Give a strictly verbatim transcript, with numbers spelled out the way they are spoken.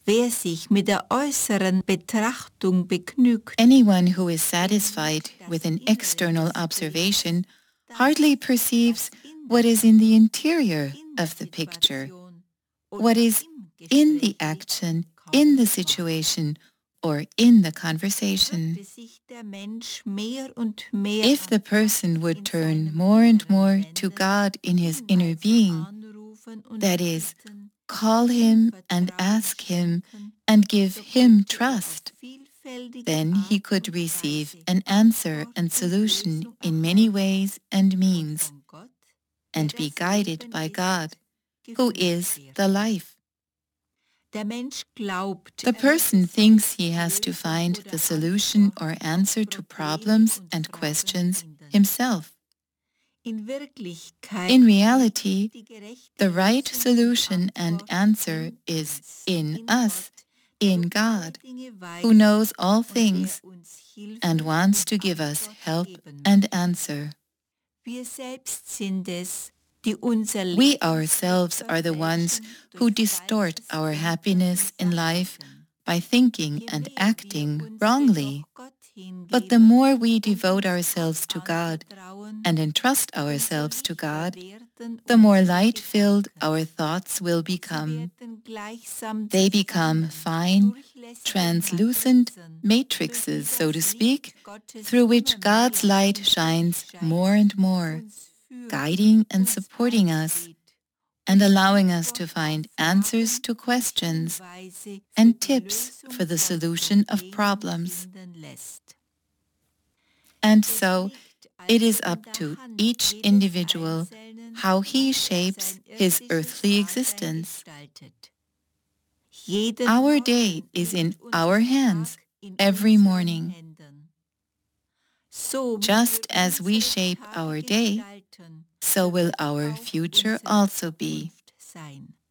Wer sich mit der äußeren Betrachtung begnügt, Anyone who is satisfied with an external observation hardly perceives what is in the interior of the picture, what is in the action, in the situation, or in the conversation. If the person would turn more and more to God in his inner being, that is, call him and ask him and give him trust, then he could receive an answer and solution in many ways and means, and be guided by God, who is the life. The person thinks he has to find the solution or answer to problems and questions himself. In reality, the right solution and answer is in us, in God, who knows all things and wants to give us help and answer. We ourselves are the ones who distort our happiness in life by thinking and acting wrongly. But the more we devote ourselves to God and entrust ourselves to God, the more light-filled our thoughts will become. They become fine, translucent matrices, so to speak, through which God's light shines more and more, guiding and supporting us, and allowing us to find answers to questions and tips for the solution of problems. And so, it is up to each individual how he shapes his earthly existence. Our day is in our hands every morning. Just as we shape our day, so will our future also be.